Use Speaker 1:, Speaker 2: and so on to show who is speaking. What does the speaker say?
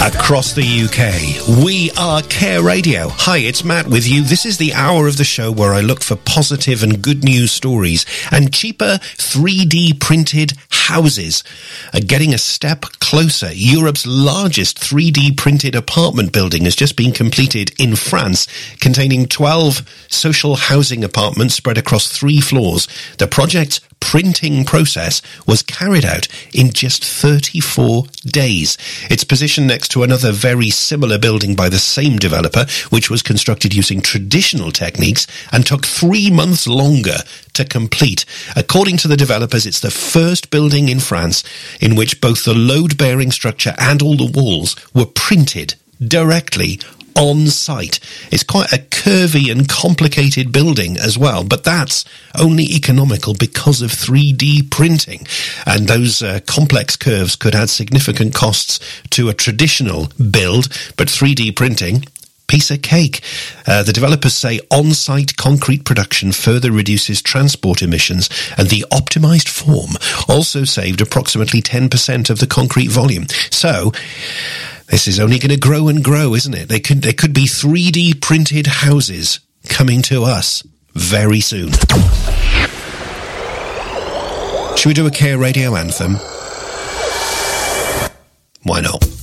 Speaker 1: Across the UK, we are Care Radio. Hi, it's Matt with you. This is the hour of the show where I look for positive and good news stories, and cheaper 3D printed houses are getting a step closer. Europe's largest 3D printed apartment building has just been completed in France, containing 12 social housing apartments spread across 3 floors. The project's printing process was carried out in just 34 days. It's positioned next to another very similar building by the same developer, which was constructed using traditional techniques and took 3 months longer to complete. According to the developers, it's the first building in France in which both the load-bearing structure and all the walls were printed directly on site. It's quite a curvy and complicated building as well, but that's only economical because of 3D printing. And those complex curves could add significant costs to a traditional build, but 3D printing, piece of cake. The developers say on-site concrete production further reduces transport emissions, and the optimized form also saved approximately 10% of the concrete volume. So this is only going to grow and grow, isn't it? There could be 3D printed houses coming to us very soon. Should we do a Care Radio anthem? Why not?